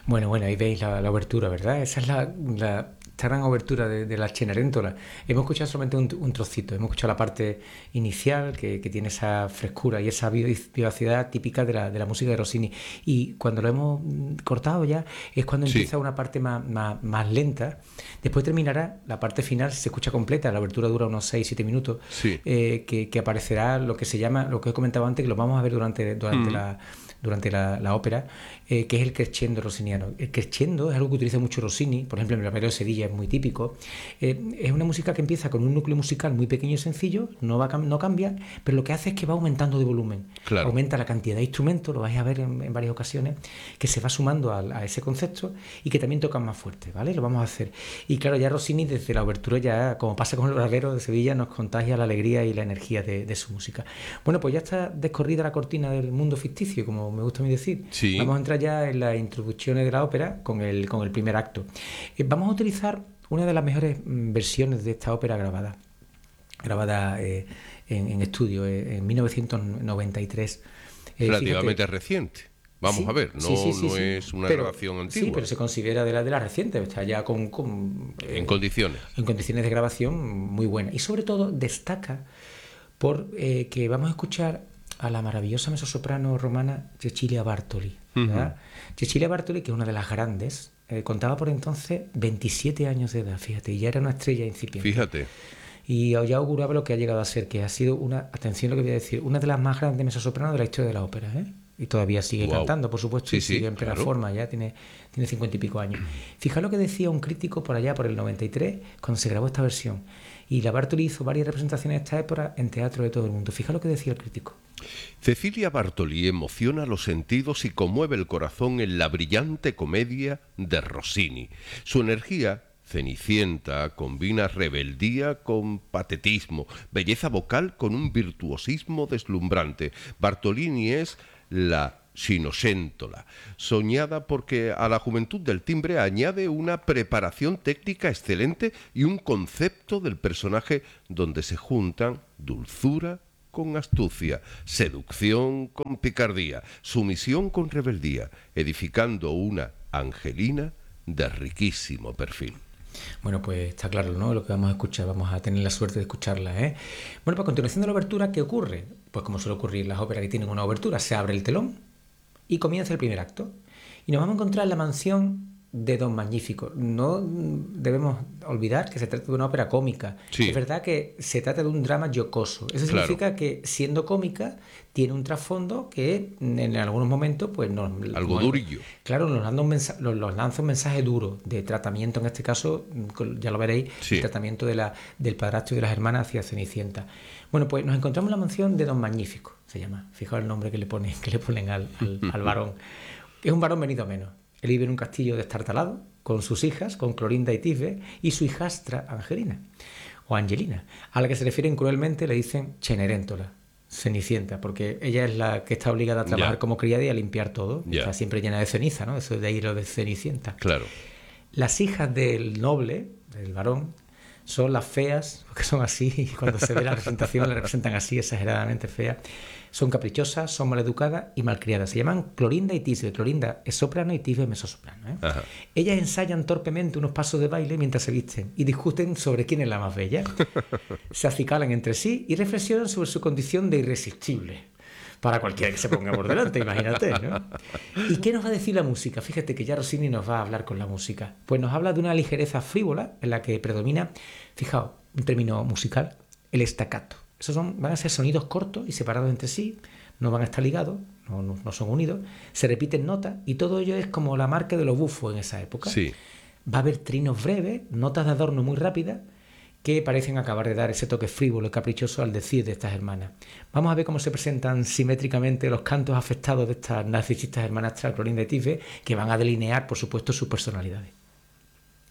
Bueno, ahí veis la obertura, ¿verdad? Esa es esta gran obertura de la Cenerentola. Hemos escuchado solamente un trocito, hemos escuchado la parte inicial que tiene esa frescura y esa vivacidad típica de la música de Rossini. Y cuando lo hemos cortado ya es cuando Sí, empieza una parte más lenta. Después terminará la parte final, si se escucha completa, la obertura dura unos 6 7 minutos, sí. que aparecerá lo que se llama, lo que he comentado antes, que lo vamos a ver Mm, durante la ópera, que es el crescendo rossiniano. El crescendo es algo que utiliza mucho Rossini, por ejemplo, en el Barbero de Sevilla es muy típico. Es una música que empieza con un núcleo musical muy pequeño y sencillo, no cambia, pero lo que hace es que va aumentando de volumen. claro. Aumenta la cantidad de instrumentos, lo vais a ver en varias ocasiones, que se va sumando a ese concepto y que también tocan más fuerte, ¿vale? Lo vamos a hacer. Y claro, ya Rossini desde la obertura, ya como pasa con el Barbero de Sevilla, nos contagia la alegría y la energía de su música. Bueno, pues ya está descorrida la cortina del mundo ficticio, como me gusta a mí decir. Vamos a Sí, entrar ya en las introducciones de la ópera con el primer acto. Vamos a utilizar una de las mejores versiones de esta ópera grabada en estudio en 1993. Fíjate, relativamente reciente. Vamos a sí, ver, no sí, es una pero grabación sí, pero antigua, se considera de la reciente, está ya en condiciones. en condiciones de grabación muy buenas. Y sobre todo destaca por que vamos a escuchar a la maravillosa mezzosoprano romana Cecilia Bartoli, Ujú. ¿verdad? Cecilia Bartoli, que es una de las grandes, contaba por entonces 27 años de edad, fíjate, y ya era una estrella incipiente. Fíjate. Y ya auguraba lo que ha llegado a ser, que ha sido atención lo que voy a decir, una de las más grandes mezzosopranos de la historia de la ópera, ¿eh? Y todavía sigue Wow. cantando, por supuesto, Sí, y sigue sí, en plena claro. forma, ya tiene 50 y pico años. Fijaos lo que decía un crítico por allá, por el 93, cuando se grabó esta versión. Y la Bartoli hizo varias representaciones de esta época en teatro de todo el mundo. Fijaos lo que decía el crítico. Cecilia Bartoli emociona los sentidos y conmueve el corazón en la brillante comedia de Rossini. Su energía, cenicienta, combina rebeldía con patetismo, belleza vocal con un virtuosismo deslumbrante. Bartolini es la Sinoséntola, soñada porque a la juventud del timbre añade una preparación técnica excelente y un concepto del personaje donde se juntan dulzura con astucia, seducción con picardía, sumisión con rebeldía, edificando una Angelina de riquísimo perfil. Bueno, pues está claro, ¿no? Lo que vamos a escuchar, vamos a tener la suerte de escucharla, ¿eh? Bueno, pues a continuación de la obertura, ¿qué ocurre? Pues como suele ocurrir en las óperas que tienen una obertura, se abre el telón y comienza el primer acto. Y nos vamos a encontrar en la mansión de Don Magnífico. No debemos olvidar que se trata de una ópera cómica. Es Sí, verdad que se trata de un drama jocoso. Eso claro, significa que, siendo cómica, tiene un trasfondo que en algunos momentos, pues, algo durillo. claro, nos lanza un mensaje duro de tratamiento, en este caso, ya lo veréis, el Sí. tratamiento del padrastro y de las hermanas hacia Cenicienta. Bueno, pues nos encontramos en la mansión de Don Magnífico, se llama. Fijaos el nombre que le ponen al varón. Es un varón venido a menos. Él vive en un castillo destartalado, con sus hijas, con Clorinda y Tisbe, y su hijastra Angelina, o Angelina, a la que se refieren cruelmente, le dicen Cenerentola, Cenicienta, porque ella es la que está obligada a trabajar Ya, como criada y a limpiar todo. Está ya, siempre llena de ceniza, ¿no? Eso de ahí lo de Cenicienta. claro. Las hijas del noble, del varón, son las feas, porque son así, y cuando se ve la representación la representan así, exageradamente feas. Son caprichosas, son maleducadas y malcriadas. Se llaman Clorinda y Tisbe. Clorinda es soprano y Tisbe es mezzosoprano, ¿eh? Ajá. Ellas ensayan torpemente unos pasos de baile mientras se visten y discuten sobre quién es la más bella. Se acicalan entre sí y reflexionan sobre su condición de irresistible. Para cualquiera que se ponga por delante, imagínate, ¿no? ¿Y qué nos va a decir la música? Fíjate que ya Rossini nos va a hablar con la música. Pues nos habla de una ligereza frívola en la que predomina, fijaos, un término musical, el staccato. Van a ser sonidos cortos y separados entre sí, no van a estar ligados, no son unidos, se repiten notas y todo ello es como la marca de los bufos en esa época. Sí. Va a haber trinos breves, notas de adorno muy rápidas, que parecen acabar de dar ese toque frívolo y caprichoso al decir de estas hermanas. Vamos a ver cómo se presentan simétricamente los cantos afectados de estas narcisistas hermanastras Clorinda y Tisbe, que van a delinear, por supuesto, sus personalidades.